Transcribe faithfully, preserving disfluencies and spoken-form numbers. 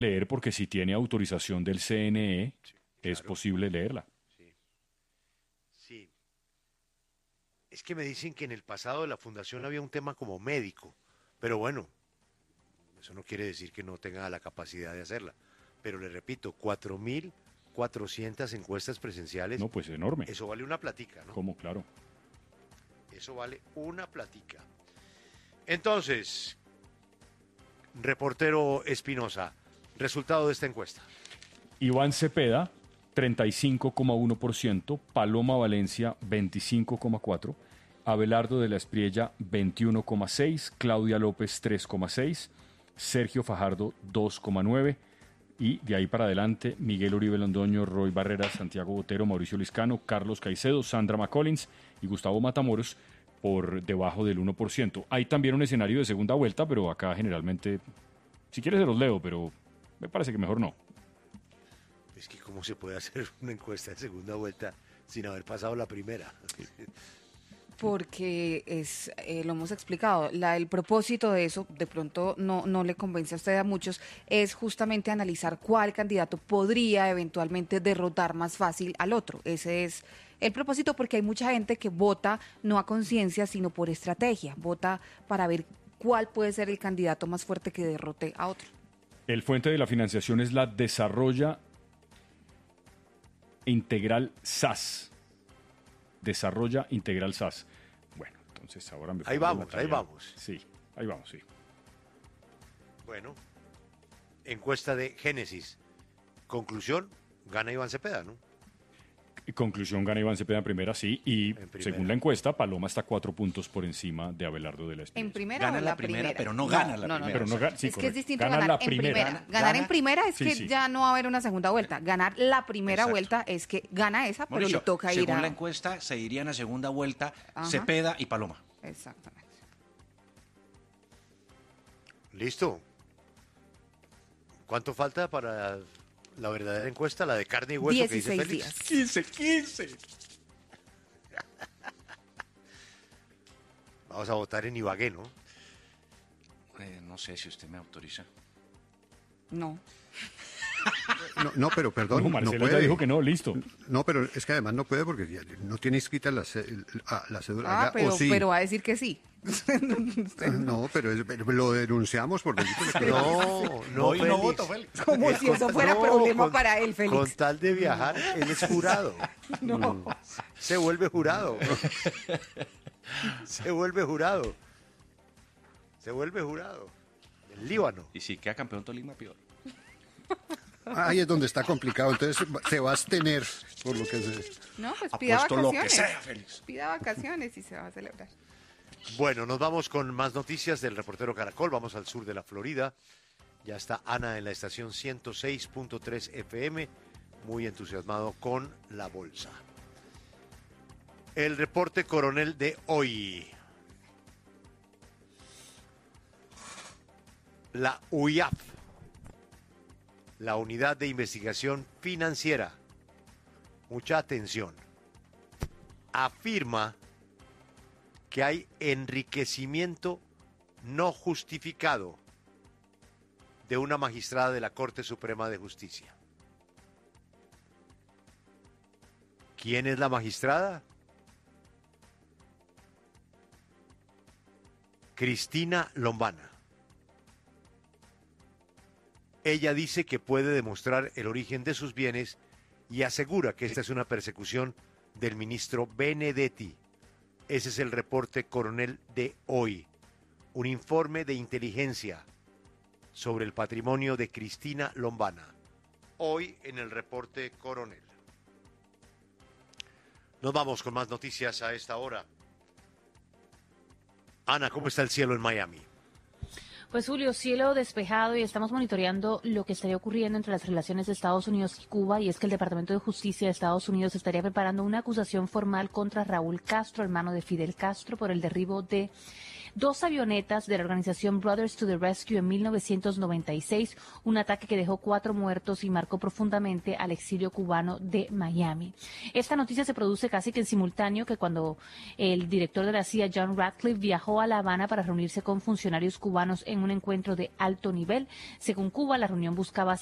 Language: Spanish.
leer porque si tiene autorización del C N E, Sí, es claro, posible leerla. sí, sí. Es que me dicen que en el pasado de la fundación había un tema como médico, pero bueno, eso no quiere decir que no tenga la capacidad de hacerla. Pero le repito, cuatro mil cuatrocientas encuestas presenciales, No, pues enorme. eso vale una platica, ¿no? ¿Cómo? Claro. Eso vale una platica. Entonces, reportero Espinosa, resultado de esta encuesta. Iván Cepeda, treinta y cinco coma uno por ciento, Paloma Valencia, veinticinco coma cuatro por ciento, Abelardo de la Espriella, veintiuno coma seis por ciento, Claudia López, tres coma seis por ciento, Sergio Fajardo, dos coma nueve por ciento, y de ahí para adelante, Miguel Uribe Londoño, Roy Barreras, Santiago Botero, Mauricio Liscano, Carlos Caicedo, Sandra McCollins y Gustavo Matamoros por debajo del uno por ciento. Hay también un escenario de segunda vuelta, pero acá generalmente, si quieres se los leo, pero me parece que mejor no. Es que cómo se puede hacer una encuesta de segunda vuelta sin haber pasado la primera. Porque es, eh, lo hemos explicado, la, el propósito de eso, de pronto no, no le convence a usted a muchos, es justamente analizar cuál candidato podría eventualmente derrotar más fácil al otro. Ese es el propósito, porque hay mucha gente que vota no a conciencia, sino por estrategia, vota para ver cuál puede ser el candidato más fuerte que derrote a otro. El fuente de la financiación es la Desarrolla Integral S A S. Desarrolla Integral S A S. Bueno, entonces ahora me Ahí pongo vamos, material. ahí vamos. Sí, ahí vamos, sí. Bueno, encuesta de Génesis. Conclusión, gana Iván Cepeda, ¿no? Conclusión, gana Iván Cepeda en primera, sí, y En primera. según la encuesta, Paloma está cuatro puntos por encima de Abelardo de la Espriella. ¿En primera Gana o en la la primera, primera? pero no gana la primera. Pero no ga- sí, es que correcto. es distinto Gana ganar la en primera. primera. Gana- Ganar en gana- primera es sí, que sí. ya no va a haber una segunda vuelta. Ganar la primera Exacto. vuelta es que gana esa, pero Mauricio, le toca ir según a... la encuesta, se irían a segunda vuelta Ajá. Cepeda y Paloma. Exactamente. Listo. ¿Cuánto falta para la verdadera encuesta, la de carne y hueso que dice dieciséis Félix? días. quince, quince. Vamos a votar en Ibagué, ¿no? Eh, no sé si usted me autoriza. No. No, no, pero perdón, No, no, Marcelo puede. ya dijo que no, listo. No, pero es que además no puede porque ya no tiene inscrita la, ce- ah, la cédula. Ah, ya, pero, o sí. pero va a decir que sí. No, pero, es- pero lo denunciamos por delito de No, no, Hoy no Félix. voto, Félix. Como El si eso con- fuera no, problema con- para él, Félix. Con tal de viajar, él es jurado. No. Se vuelve jurado. Se vuelve jurado. Se vuelve jurado. El Líbano. Y si queda campeón Tolima, peor. Ahí es donde está complicado, entonces se va a abstener por lo que se... No, pues pida Apuesto lo que vacaciones. sea, Félix. Pida vacaciones y se va a celebrar. Bueno, nos vamos con más noticias del reportero Caracol. Vamos al sur de la Florida. Ya está Ana en la estación ciento seis punto tres F M, muy entusiasmado con la bolsa. El reporte coronel de hoy. La U I A F, la Unidad de Investigación Financiera, mucha atención, afirma que hay enriquecimiento no justificado de una magistrada de la Corte Suprema de Justicia. ¿Quién es la magistrada? Cristina Lombana. Ella dice que puede demostrar el origen de sus bienes y asegura que esta es una persecución del ministro Benedetti. Ese es el reporte coronel de hoy. Un informe de inteligencia sobre el patrimonio de Cristina Lombana. Hoy en el reporte coronel. Nos vamos con más noticias a esta hora. Ana, ¿cómo está el cielo en Miami? Pues Julio, cielo despejado y estamos monitoreando lo que estaría ocurriendo entre las relaciones de Estados Unidos y Cuba, y es que el Departamento de Justicia de Estados Unidos estaría preparando una acusación formal contra Raúl Castro, hermano de Fidel Castro, por el derribo de dos avionetas de la organización Brothers to the Rescue en mil novecientos noventa y seis, un ataque que dejó cuatro muertos y marcó profundamente al exilio cubano de Miami. Esta noticia se produce casi que en simultáneo que cuando el director de la C I A, John Ratcliffe, viajó a La Habana para reunirse con funcionarios cubanos en un encuentro de alto nivel. Según Cuba, la reunión buscaba